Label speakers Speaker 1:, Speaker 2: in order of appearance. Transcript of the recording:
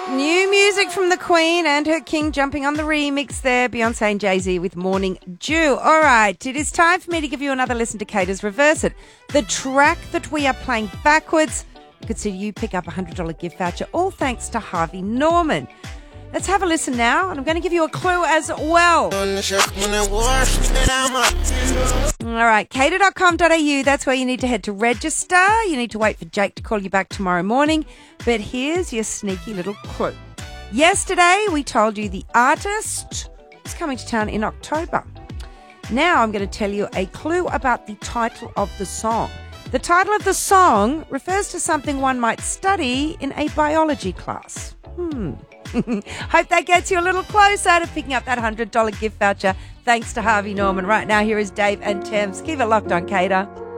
Speaker 1: New music from the Queen and her King jumping on the remix there. Beyonce and Jay-Z with Morning Dew. All right, it is time for me to give you another listen to Kata's Reverse It. The track that we are playing backwards, you could see you pick up a $100 gift voucher, all thanks to Harvey Norman. Let's have a listen now, and I'm going to give you a clue as well. All right, cater.com.au, that's where you need to head to register. You need to wait for Jake to call you back tomorrow morning. But here's your sneaky little clue. Yesterday, we told you the artist is coming to town in October. Now I'm going to tell you a clue about the title of the song. The title of the song refers to something one might study in a biology class. Hope that gets you a little closer to picking up that $100 gift voucher thanks to Harvey Norman. Right now, here is Dave and Thames. Keep it locked on, Cater.